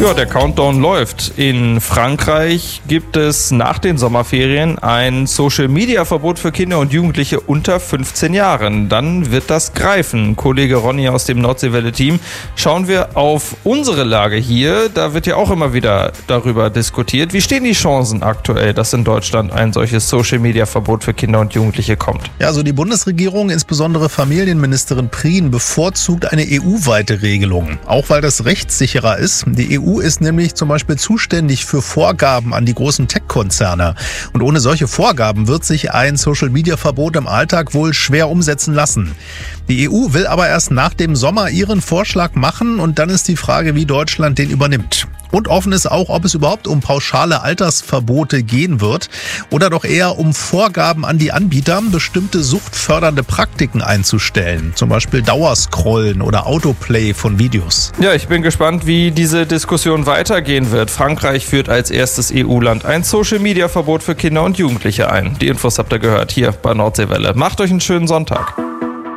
Ja, der Countdown läuft. In Frankreich gibt es nach den Sommerferien ein Social-Media-Verbot für Kinder und Jugendliche unter 15 Jahren. Dann wird das greifen. Kollege Ronny aus dem Nordseewelle-Team. Schauen wir auf unsere Lage hier. Da wird ja auch immer wieder darüber diskutiert. Wie stehen die Chancen aktuell, dass in Deutschland ein solches Social-Media-Verbot für Kinder und Jugendliche kommt? Ja, also die Bundesregierung, insbesondere Familienministerin Prien, bevorzugt eine EU-weite Regelung. Auch weil das rechtssicherer ist. Die EU ist nämlich zum Beispiel zuständig für Vorgaben an die großen Tech-Konzerne. Und ohne solche Vorgaben wird sich ein Social-Media-Verbot im Alltag wohl schwer umsetzen lassen. Die EU will aber erst nach dem Sommer ihren Vorschlag machen und dann ist die Frage, wie Deutschland den übernimmt. Und offen ist auch, ob es überhaupt um pauschale Altersverbote gehen wird oder doch eher um Vorgaben an die Anbieter, bestimmte suchtfördernde Praktiken einzustellen. Zum Beispiel Dauerscrollen oder Autoplay von Videos. Ja, ich bin gespannt, wie diese Diskussion weitergehen wird. Frankreich führt als erstes EU-Land ein Social-Media-Verbot für Kinder und Jugendliche ein. Die Infos habt ihr gehört hier bei Nordseewelle. Macht euch einen schönen Sonntag.